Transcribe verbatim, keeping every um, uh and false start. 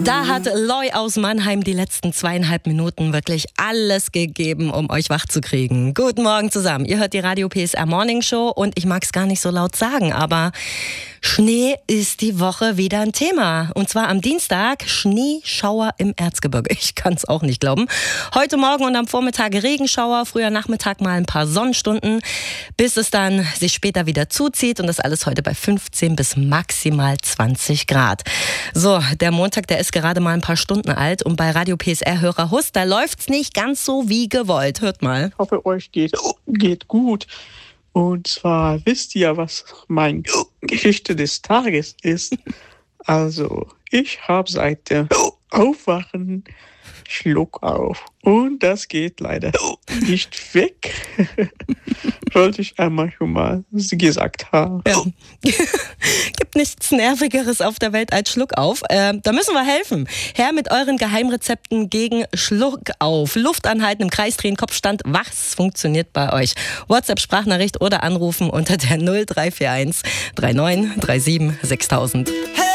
Da hat Loy aus Mannheim die letzten zweieinhalb Minuten wirklich alles gegeben, um euch wach zu kriegen. Guten Morgen zusammen. Ihr hört die Radio P S R Morning Show und ich mag es gar nicht so laut sagen, aber Schnee ist die Woche wieder ein Thema. Und zwar am Dienstag Schneeschauer im Erzgebirge. Ich kann es auch nicht glauben. Heute Morgen und am Vormittag Regenschauer, früher Nachmittag mal ein paar Sonnenstunden, bis es dann sich später wieder zuzieht und das alles heute bei fünfzehn bis maximal zwanzig Grad. So, der Montag, der ist gerade mal ein paar Stunden alt und bei Radio P S R-Hörer Hust, da läuft's nicht ganz so wie gewollt. Hört mal. Ich hoffe, euch geht, geht gut. Und zwar wisst ihr, was meine Geschichte des Tages ist. Also, ich habe seit dem Aufwachen Schluck auf. Und das geht leider nicht weg. Wollte ich einmal schon mal gesagt haben. Ja. Gibt nichts Nervigeres auf der Welt als Schluck auf. Äh, da müssen wir helfen. Her mit euren Geheimrezepten gegen Schluck auf. Luft anhalten, im Kreis drehen, Kopfstand. Was funktioniert bei euch? WhatsApp-Sprachnachricht oder anrufen unter der null drei vier eins drei neun drei sieben sechstausend. Hey!